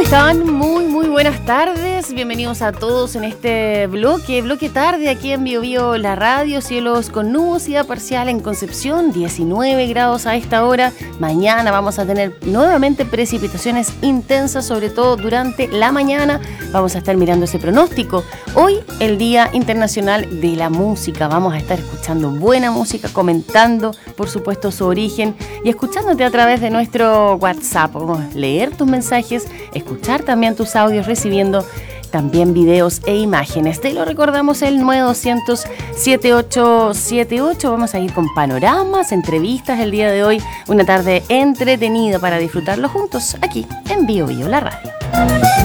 están? Muy buenas tardes. Bienvenidos a todos en este bloque tarde aquí en Bio Bio La Radio. Cielos con nubosidad parcial en Concepción, 19 grados a esta hora. Mañana vamos a tener nuevamente precipitaciones intensas, sobre todo durante la mañana. Vamos a estar mirando ese pronóstico. Hoy, el Día Internacional de la Música. Vamos a estar escuchando buena música, comentando, por supuesto, su origen y escuchándote a través de nuestro WhatsApp. Vamos a leer tus mensajes, escuchar también tus audios, recibiendo también videos e imágenes. Te lo recordamos, el 900-7878. Vamos a ir con panoramas, entrevistas el día de hoy. Una tarde entretenida para disfrutarlo juntos aquí en Bio Bio La Radio.